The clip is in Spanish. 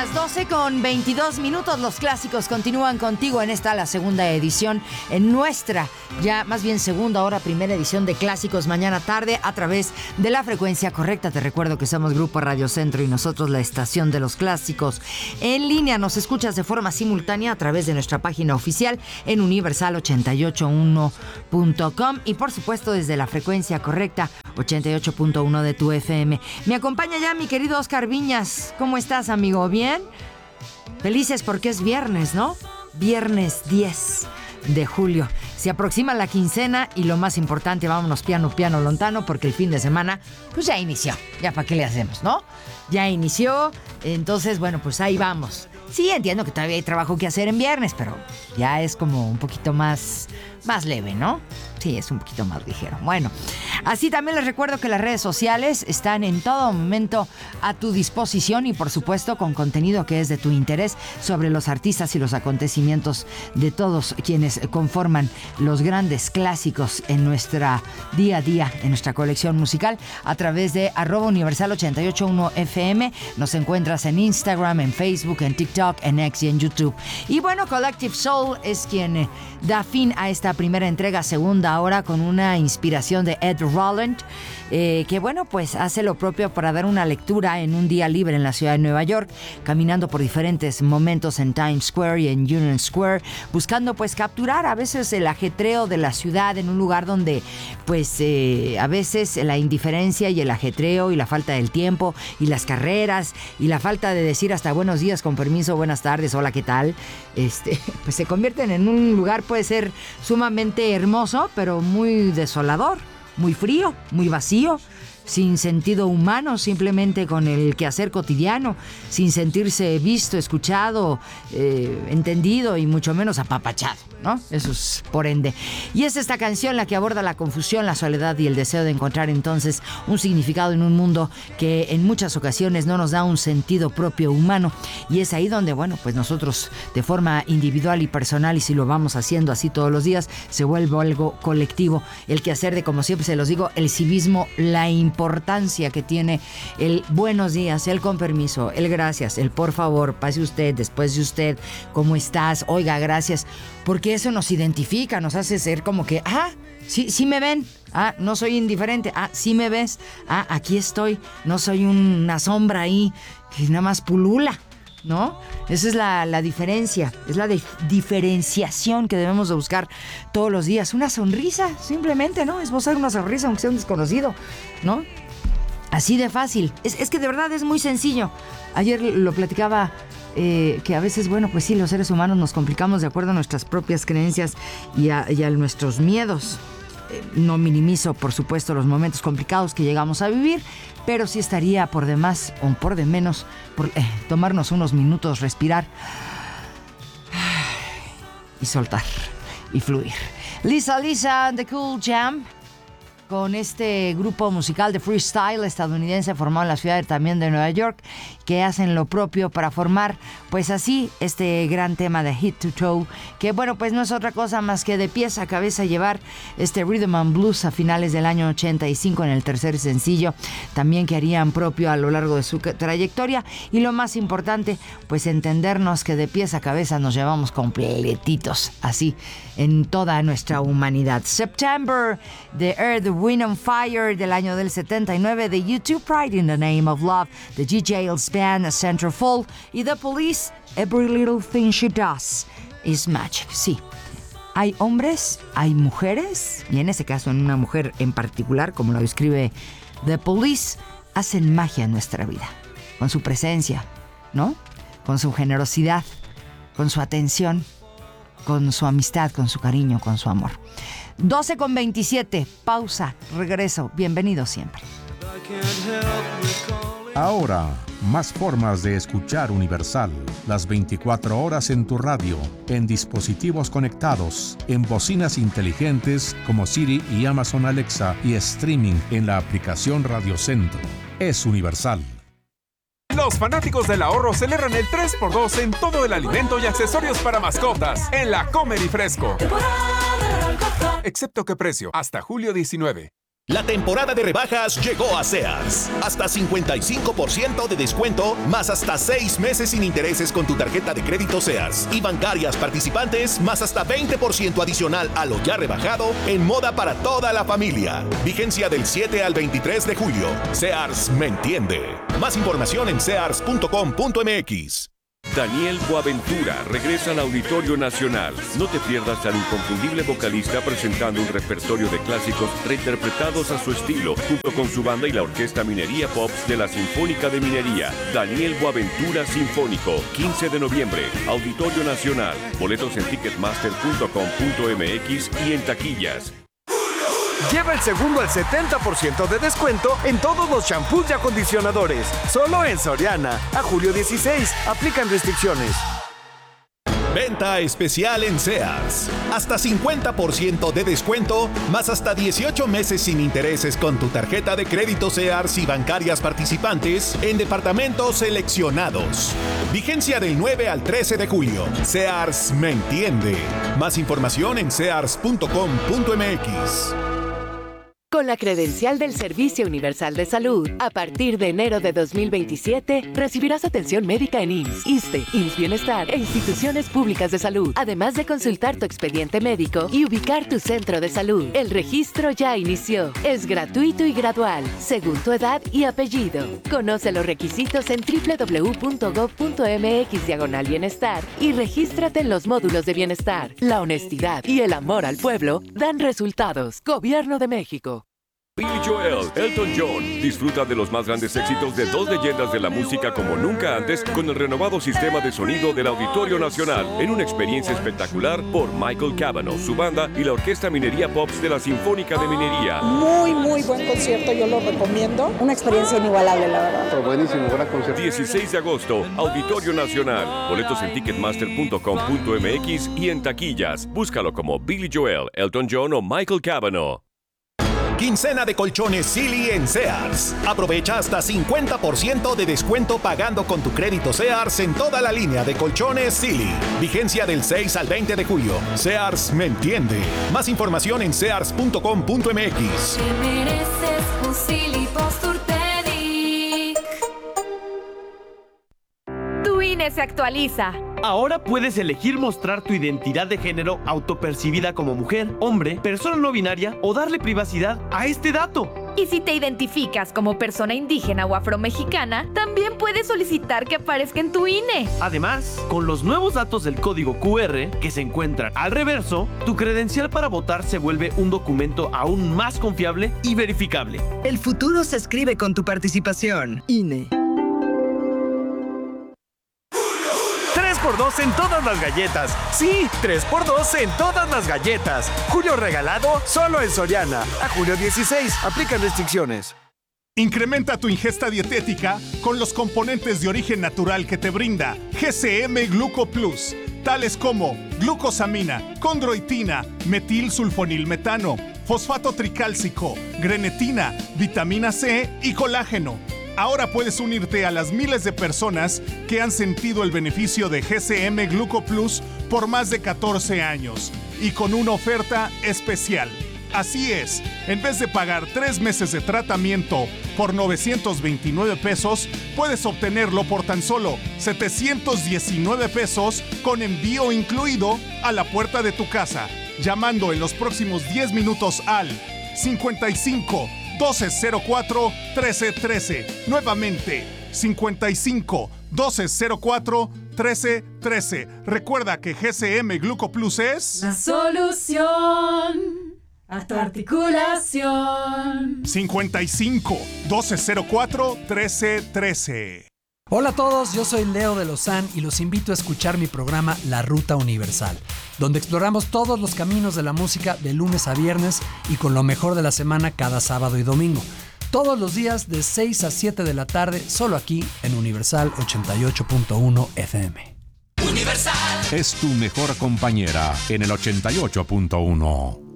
Las 12:22. Los clásicos continúan contigo en esta, la segunda edición, en nuestra, ya más bien segunda hora, primera edición de Clásicos mañana tarde a través de la frecuencia correcta. Te recuerdo que somos Grupo Radio Centro y nosotros la estación de los clásicos. En línea nos escuchas de forma simultánea a través de nuestra página oficial en universal881.com y por supuesto desde la frecuencia correcta 88.1 de tu FM. Me acompaña ya mi querido Oscar Viñas. ¿Cómo estás, amigo? ¿Bien? Felices porque es viernes, ¿no? Viernes 10 de julio. Se aproxima la quincena y lo más importante, vámonos piano lontano, porque el fin de semana pues ya inició. Ya para qué le hacemos, ¿no? Ya inició, entonces bueno, pues ahí vamos. Sí, entiendo que todavía hay trabajo que hacer en viernes, pero ya es como un poquito más leve, ¿no? Sí, es un poquito más ligero. Bueno, así también les recuerdo que las redes sociales están en todo momento a tu disposición y por supuesto con contenido que es de tu interés sobre los artistas y los acontecimientos de todos quienes conforman los grandes clásicos en nuestra día a día, en nuestra colección musical, a través de @universal881fm. Nos encuentras en Instagram, en Facebook, en TikTok, en X y en YouTube. Y bueno, Collective Soul es quien da fin a esta primera entrega, segunda hora, con una inspiración de Ed Roland, que bueno, pues hace lo propio para dar una lectura en un día libre en la ciudad de Nueva York, caminando por diferentes momentos en Times Square y en Union Square, buscando pues capturar a veces el ajetreo de la ciudad en un lugar donde pues a veces la indiferencia y el ajetreo y la falta del tiempo y las carreras y la falta de decir hasta buenos días, con permiso, buenas tardes, hola, ¿qué tal? Pues se convierten en un lugar, puede ser sumamente hermoso, pero muy desolador, muy frío, muy vacío, sin sentido humano, simplemente con el quehacer cotidiano, sin sentirse visto, escuchado, entendido y mucho menos apapachado, ¿no? Eso es por ende. Y es esta canción la que aborda la confusión, la soledad y el deseo de encontrar entonces un significado en un mundo que en muchas ocasiones no nos da un sentido propio humano. Y es ahí donde, bueno, pues nosotros de forma individual y personal, y si lo vamos haciendo así todos los días, se vuelve algo colectivo. El quehacer de, como siempre se los digo, el civismo, la importancia que tiene el buenos días, el con permiso, el gracias, el por favor, pase usted, después de usted, ¿cómo estás? Oiga, gracias, porque eso nos identifica, nos hace ser como que, sí me ven, no soy indiferente, sí me ves, aquí estoy, no soy una sombra ahí que nada más pulula, ¿no? Esa es la diferencia, es la diferenciación que debemos de buscar todos los días. Una sonrisa, simplemente, ¿no? Esbozar una sonrisa aunque sea un desconocido, ¿no? Así de fácil. Es que de verdad es muy sencillo. Ayer lo platicaba, que a veces, bueno, pues sí, los seres humanos nos complicamos de acuerdo a nuestras propias creencias y a nuestros miedos. No minimizo, por supuesto, los momentos complicados que llegamos a vivir, pero sí estaría por demás o por de menos tomarnos unos minutos, respirar y soltar y fluir. Lisa and the Cool Jam, con este grupo musical de freestyle estadounidense formado en la ciudad también de Nueva York, que hacen lo propio para formar, pues así, este gran tema de Head to Toe, que bueno, pues no es otra cosa más que de pies a cabeza llevar este Rhythm and Blues a finales del año 85 en el tercer sencillo, también que harían propio a lo largo de su trayectoria, y lo más importante, pues entendernos que de pies a cabeza nos llevamos completitos, así, en toda nuestra humanidad. September, de Earth, Wind and Fire, del año del 79, de YouTube, Pride in the Name of Love, de G.J.'s Band, Centerfold, y The Police, Every Little Thing She Does Is Magic. Sí, hay hombres, hay mujeres, y en ese caso en una mujer en particular, como lo describe The Police, hacen magia en nuestra vida, con su presencia, ¿no? Con su generosidad, con su atención, con su amistad, con su cariño, con su amor. 12:27, pausa, regreso, bienvenido siempre. Ahora, más formas de escuchar Universal, las 24 horas en tu radio, en dispositivos conectados, en bocinas inteligentes como Siri y Amazon Alexa y streaming en la aplicación Radio Centro. Es Universal. Los fanáticos del ahorro celebran el 3x2 en todo el alimento y accesorios para mascotas en la Comer y Fresco. Excepto que precio, hasta julio 19. La temporada de rebajas llegó a Sears. Hasta 55% de descuento, más hasta 6 meses sin intereses con tu tarjeta de crédito Sears. Y bancarias participantes, más hasta 20% adicional a lo ya rebajado en moda para toda la familia. Vigencia del 7 al 23 de julio. Sears me entiende. Más información en sears.com.mx. Daniel Boaventura regresa al Auditorio Nacional. No te pierdas al inconfundible vocalista presentando un repertorio de clásicos reinterpretados a su estilo, junto con su banda y la Orquesta Minería Pops de la Sinfónica de Minería. Daniel Boaventura Sinfónico, 15 de noviembre, Auditorio Nacional. Boletos en ticketmaster.com.mx y en taquillas. Lleva el segundo al 70% de descuento en todos los champús y acondicionadores. Solo en Soriana. A julio 16. Aplican restricciones. Venta especial en Sears. Hasta 50% de descuento, más hasta 18 meses sin intereses con tu tarjeta de crédito Sears y bancarias participantes en departamentos seleccionados. Vigencia del 9 al 13 de julio. Sears me entiende. Más información en sears.com.mx. Con la credencial del Servicio Universal de Salud, a partir de enero de 2027, recibirás atención médica en IMSS, ISSSTE, IMSS Bienestar e instituciones públicas de salud, además de consultar tu expediente médico y ubicar tu centro de salud. El registro ya inició. Es gratuito y gradual, según tu edad y apellido. Conoce los requisitos en www.gov.mx/bienestar y regístrate en los módulos de bienestar. La honestidad y el amor al pueblo dan resultados. Gobierno de México. Billy Joel, Elton John. Disfruta de los más grandes éxitos de dos leyendas de la música como nunca antes con el renovado sistema de sonido del Auditorio Nacional en una experiencia espectacular por Michael Cavanaugh, su banda y la Orquesta Minería Pops de la Sinfónica de Minería. Muy buen concierto, yo lo recomiendo. Una experiencia inigualable, la verdad. Pero buenísimo, gran concierto. 16 de agosto, Auditorio Nacional. Boletos en ticketmaster.com.mx y en taquillas. Búscalo como Billy Joel, Elton John o Michael Cavanaugh. Quincena de colchones Silly en Sears. Aprovecha hasta 50% de descuento pagando con tu crédito Sears en toda la línea de colchones Silly. Vigencia del 6 al 20 de julio. Sears me entiende. Más información en sears.com.mx. Te mereces un Silly Posturpedic. Tu INE se actualiza. Ahora puedes elegir mostrar tu identidad de género autopercibida como mujer, hombre, persona no binaria o darle privacidad a este dato. Y si te identificas como persona indígena o afromexicana, también puedes solicitar que aparezca en tu INE. Además, con los nuevos datos del código QR que se encuentran al reverso, tu credencial para votar se vuelve un documento aún más confiable y verificable. El futuro se escribe con tu participación. INE. 3x2 en todas las galletas. Sí, 3x2 en todas las galletas. Julio regalado solo en Soriana. A julio 16. Aplican restricciones. Incrementa tu ingesta dietética con los componentes de origen natural que te brinda GCM Gluco Plus, tales como glucosamina, condroitina, metilsulfonilmetano, fosfato tricálcico, grenetina, vitamina C y colágeno. Ahora puedes unirte a las miles de personas que han sentido el beneficio de GCM Gluco Plus por más de 14 años y con una oferta especial. Así es, en vez de pagar 3 meses de tratamiento por 929 pesos, puedes obtenerlo por tan solo 719 pesos con envío incluido a la puerta de tu casa, llamando en los próximos 10 minutos al 55 1204 1313. Nuevamente, 55 1204 1313. Recuerda que GCM Gluco Plus es la solución a tu articulación. 55 1204 1313. Hola a todos, yo soy Leo de Lozán y los invito a escuchar mi programa La Ruta Universal, donde exploramos todos los caminos de la música de lunes a viernes y con lo mejor de la semana cada sábado y domingo. Todos los días de 6 a 7 de la tarde, solo aquí en Universal 88.1 FM. Universal es tu mejor compañera en el 88.1.